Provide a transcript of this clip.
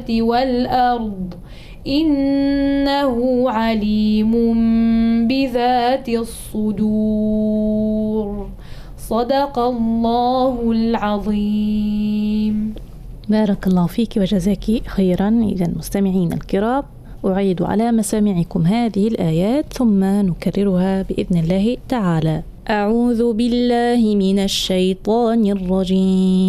والأرض إنه عليم بذات الصدور. صدق الله العظيم. بارك الله فيك وجزاك خيرا. إذا مستمعين الكرام، أعيد على مسامعكم هذه الآيات ثم نكررها بإذن الله تعالى. أعوذ بالله من الشيطان الرجيم.